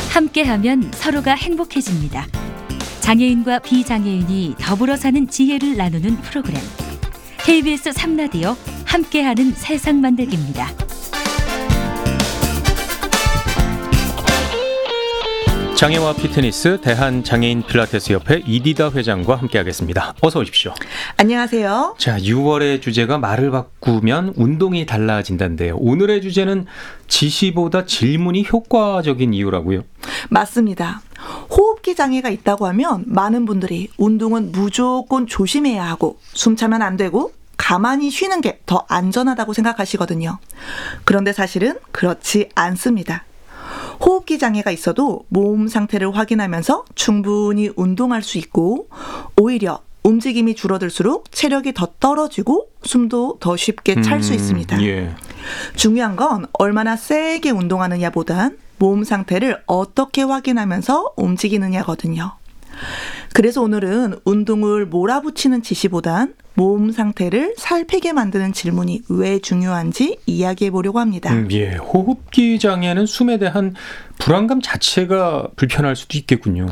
함께하면 서로가 행복해집니다. 장애인과 비장애인이 더불어 사는 지혜를 나누는 프로그램. KBS 3라디오 함께하는 세상 만들기입니다. 장애와 피트니스 대한장애인 필라테스협회 이디다 회장과 함께하겠습니다. 어서 오십시오. 안녕하세요. 자, 6월의 주제가 말을 바꾸면 운동이 달라진다는데요. 오늘의 주제는 지시보다 질문이 효과적인 이유라고요? 맞습니다. 호흡기 장애가 있다고 하면 많은 분들이 운동은 무조건 조심해야 하고 숨 차면 안 되고 가만히 쉬는 게 더 안전하다고 생각하시거든요. 그런데 사실은 그렇지 않습니다. 호흡기 장애가 있어도 몸 상태를 확인하면서 충분히 운동할 수 있고 오히려 움직임이 줄어들수록 체력이 더 떨어지고 숨도 더 쉽게 찰 수 있습니다. 예. 중요한 건 얼마나 세게 운동하느냐보단 몸 상태를 어떻게 확인하면서 움직이느냐거든요. 그래서 오늘은 운동을 몰아붙이는 지시보단 몸 상태를 살피게 만드는 질문이 왜 중요한지 이야기해 보려고 합니다. 예, 호흡기 장애는 숨에 대한 불안감 자체가 불편할 수도 있겠군요.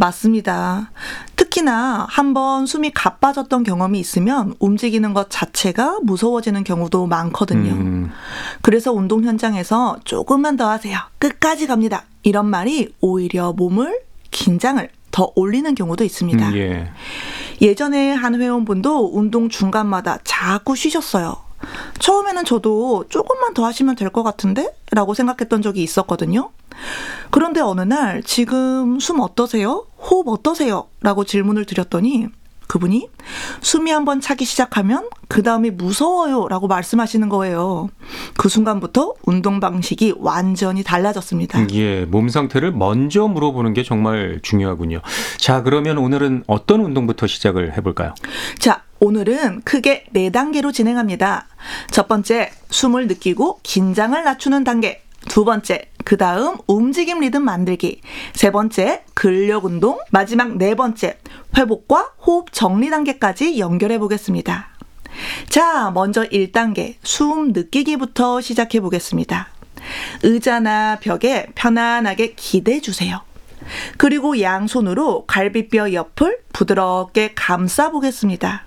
맞습니다. 특히나 한번 숨이 가빠졌던 경험이 있으면 움직이는 것 자체가 무서워지는 경우도 많거든요. 그래서 운동 현장에서 조금만 더 하세요. 끝까지 갑니다. 이런 말이 오히려 몸을 긴장을 더 올리는 경우도 있습니다. 예. 예전에 한 회원분도 운동 중간마다 자꾸 쉬셨어요. 처음에는 저도 조금만 더 하시면 될 것 같은데? 라고 생각했던 적이 있었거든요. 그런데 어느 날 지금 숨 어떠세요? 호흡 어떠세요? 라고 질문을 드렸더니 그분이 숨이 한번 차기 시작하면 그 다음이 무서워요 라고 말씀하시는 거예요. 그 순간부터 운동 방식이 완전히 달라졌습니다. 예, 몸 상태를 먼저 물어보는 게 정말 중요하군요. 자, 그러면 오늘은 어떤 운동부터 시작을 해볼까요? 자, 오늘은 크게 4단계로 진행합니다. 첫 번째, 숨을 느끼고 긴장을 낮추는 단계. 두 번째, 그 다음 움직임 리듬 만들기. 세 번째, 근력 운동. 마지막 4번째, 회복과 호흡 정리 단계까지 연결해 보겠습니다. 자, 먼저 1단계, 숨 느끼기부터 시작해 보겠습니다. 의자나 벽에 편안하게 기대 주세요. 그리고 양손으로 갈비뼈 옆을 부드럽게 감싸 보겠습니다.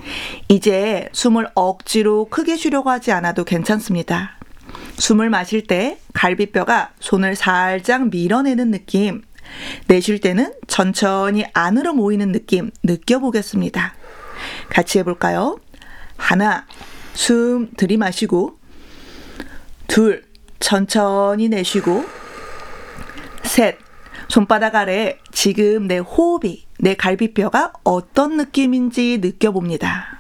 이제 숨을 억지로 크게 쉬려고 하지 않아도 괜찮습니다. 숨을 마실 때 갈비뼈가 손을 살짝 밀어내는 느낌, 내쉴 때는 천천히 안으로 모이는 느낌 느껴보겠습니다. 같이 해볼까요? 하나, 숨 들이마시고, 둘, 천천히 내쉬고, 셋, 손바닥 아래 지금 내 호흡이, 내 갈비뼈가 어떤 느낌인지 느껴봅니다.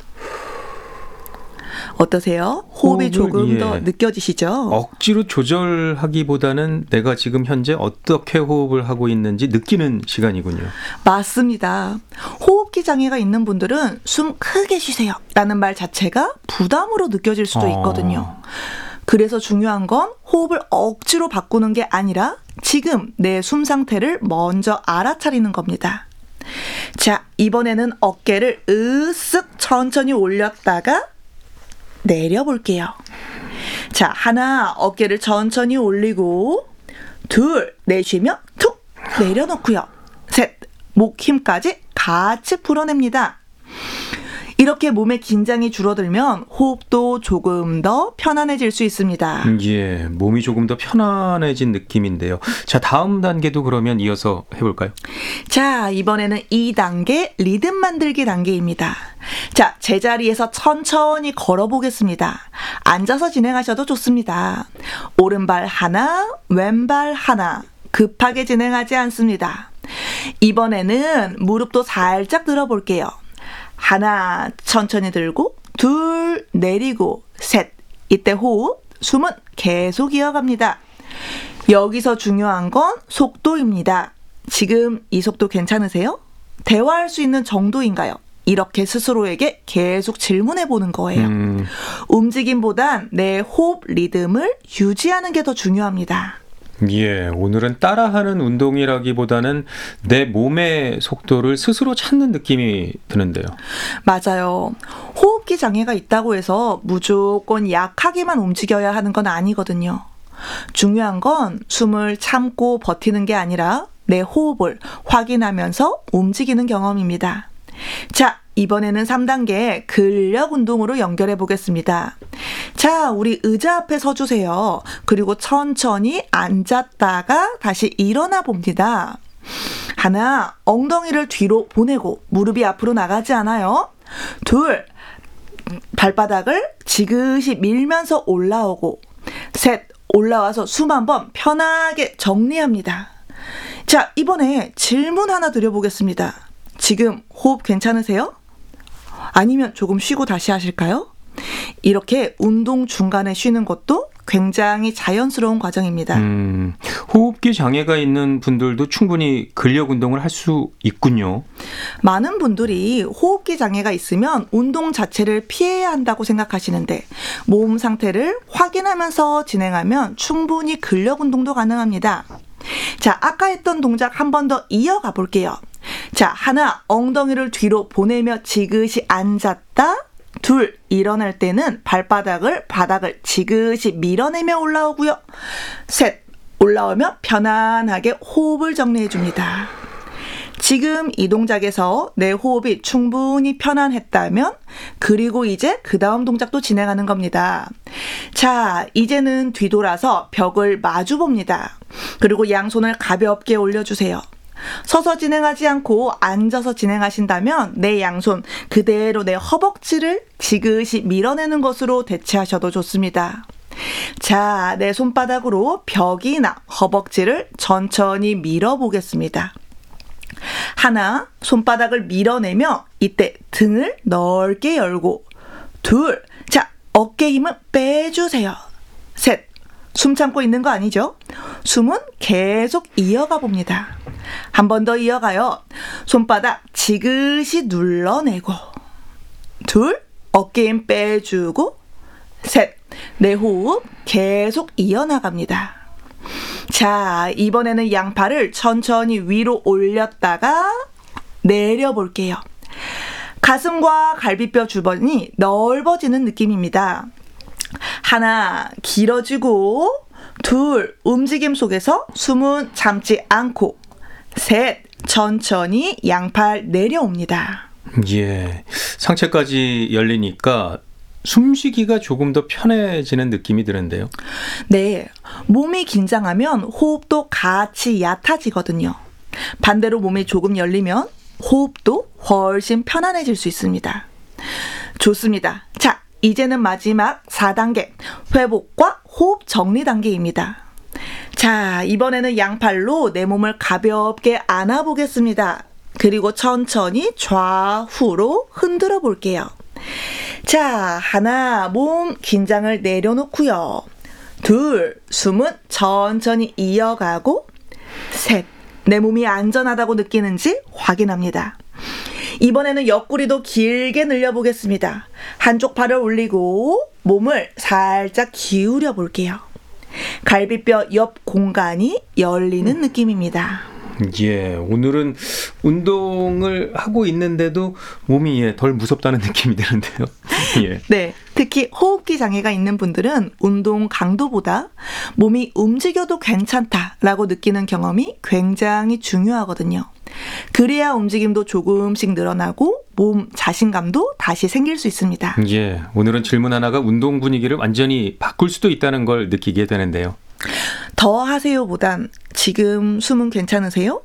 어떠세요? 호흡이 조금 더 느껴지시죠? 억지로 조절하기보다는 내가 지금 현재 어떻게 호흡을 하고 있는지 느끼는 시간이군요. 맞습니다. 호흡기 장애가 있는 분들은 숨 크게 쉬세요 라는 말 자체가 부담으로 느껴질 수도 있거든요. 그래서 중요한 건 호흡을 억지로 바꾸는 게 아니라 지금 내 숨 상태를 먼저 알아차리는 겁니다. 자, 이번에는 어깨를 으쓱 천천히 올렸다가 내려볼게요. 자, 하나, 어깨를 천천히 올리고, 둘, 내쉬며 툭 내려놓고요. 셋, 목 힘까지 같이 풀어냅니다. 이렇게 몸의 긴장이 줄어들면 호흡도 조금 더 편안해질 수 있습니다. 예, 몸이 조금 더 편안해진 느낌인데요. 자, 다음 단계도 그러면 이어서 해볼까요? 자, 이번에는 2단계 리듬 만들기 단계입니다. 자, 제자리에서 천천히 걸어보겠습니다. 앉아서 진행하셔도 좋습니다. 오른발 하나, 왼발 하나. 급하게 진행하지 않습니다. 이번에는 무릎도 살짝 들어볼게요. 하나, 천천히 들고, 둘, 내리고, 셋. 이때 호흡, 숨은 계속 이어갑니다. 여기서 중요한 건 속도입니다. 지금 이 속도 괜찮으세요? 대화할 수 있는 정도인가요? 이렇게 스스로에게 계속 질문해 보는 거예요. 움직임보단 내 호흡 리듬을 유지하는 게 더 중요합니다. 예, 오늘은 따라하는 운동이라기보다는 내 몸의 속도를 스스로 찾는 느낌이 드는데요. 맞아요. 호흡기 장애가 있다고 해서 무조건 약하게만 움직여야 하는 건 아니거든요. 중요한 건 숨을 참고 버티는 게 아니라 내 호흡을 확인하면서 움직이는 경험입니다. 자, 이번에는 3단계 근력 운동으로 연결해 보겠습니다. 자, 우리 의자 앞에 서주세요. 그리고 천천히 앉았다가 다시 일어나 봅니다. 하나, 엉덩이를 뒤로 보내고 무릎이 앞으로 나가지 않아요. 둘, 발바닥을 지그시 밀면서 올라오고. 셋, 올라와서 숨 한번 편하게 정리합니다. 자, 이번에 질문 하나 드려보겠습니다. 지금 호흡 괜찮으세요? 아니면 조금 쉬고 다시 하실까요? 이렇게 운동 중간에 쉬는 것도 굉장히 자연스러운 과정입니다. 호흡기 장애가 있는 분들도 충분히 근력 운동을 할 수 있군요. 많은 분들이 호흡기 장애가 있으면 운동 자체를 피해야 한다고 생각하시는데 몸 상태를 확인하면서 진행하면 충분히 근력 운동도 가능합니다. 자, 아까 했던 동작 한 번 더 이어가 볼게요. 자, 하나, 엉덩이를 뒤로 보내며 지그시 앉았다. 둘, 일어날 때는 발바닥을 바닥을 지그시 밀어내며 올라오고요. 셋, 올라오며 편안하게 호흡을 정리해 줍니다. 지금 이 동작에서 내 호흡이 충분히 편안했다면 그리고 이제 그 다음 동작도 진행하는 겁니다. 자, 이제는 뒤돌아서 벽을 마주 봅니다. 그리고 양손을 가볍게 올려주세요. 서서 진행하지 않고 앉아서 진행하신다면 내 양손 그대로 내 허벅지를 지그시 밀어내는 것으로 대체하셔도 좋습니다. 자, 내 손바닥으로 벽이나 허벅지를 천천히 밀어보겠습니다. 하나, 손바닥을 밀어내며 이때 등을 넓게 열고. 둘, 자, 어깨 힘을 빼주세요. 셋, 숨 참고 있는 거 아니죠? 숨은 계속 이어가 봅니다. 한 번 더 이어가요. 손바닥 지그시 눌러내고. 둘, 어깨 힘 빼주고. 셋, 내 호흡 계속 이어나갑니다. 자, 이번에는 양팔을 천천히 위로 올렸다가 내려볼게요. 가슴과 갈비뼈 주변이 넓어지는 느낌입니다. 하나, 길어지고. 둘, 움직임 속에서 숨은 참지 않고. 셋, 천천히 양팔 내려옵니다. 예, 상체까지 열리니까 숨쉬기가 조금 더 편해지는 느낌이 드는데요. 네, 몸이 긴장하면 호흡도 같이 얕아지거든요. 반대로 몸이 조금 열리면 호흡도 훨씬 편안해질 수 있습니다. 좋습니다. 자, 이제는 마지막 4단계 회복과 호흡 정리 단계입니다. 자, 이번에는 양팔로 내 몸을 가볍게 안아보겠습니다. 그리고 천천히 좌우로 흔들어 볼게요. 자, 하나, 몸 긴장을 내려놓고요. 둘, 숨은 천천히 이어가고. 셋, 내 몸이 안전하다고 느끼는지 확인합니다. 이번에는 옆구리도 길게 늘려보겠습니다. 한쪽 팔을 올리고 몸을 살짝 기울여 볼게요. 갈비뼈 옆 공간이 열리는 느낌입니다. 예, 오늘은 운동을 하고 있는데도 몸이 덜 무섭다는 느낌이 드는데요. 예. 네, 특히 호흡기 장애가 있는 분들은 운동 강도보다 몸이 움직여도 괜찮다라고 느끼는 경험이 굉장히 중요하거든요. 그래야 움직임도 조금씩 늘어나고 몸 자신감도 다시 생길 수 있습니다. 예, 오늘은 질문 하나가 운동 분위기를 완전히 바꿀 수도 있다는 걸 느끼게 되는데요. 더 하세요보단 지금 숨은 괜찮으세요?